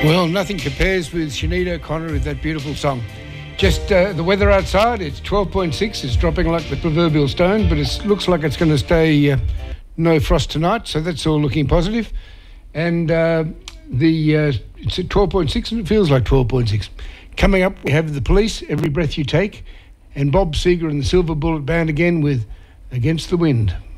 Well, nothing compares with Sinead O'Connor with that beautiful song. Just the weather outside, it's 12.6. It's dropping like the proverbial stone, but it looks like it's going to stay no frost tonight, so that's all looking positive. And it's at 12.6 and it feels like 12.6. Coming up, we have The Police, Every Breath You Take, and Bob Seger and the Silver Bullet Band again with Against the Wind.